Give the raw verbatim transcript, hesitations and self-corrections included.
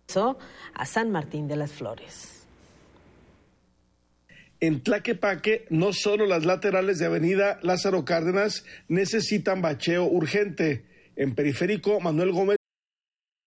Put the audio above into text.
a San Martín de las Flores. En Tlaquepaque, no solo las laterales de Avenida Lázaro Cárdenas necesitan bacheo urgente. En Periférico, Manuel Gómez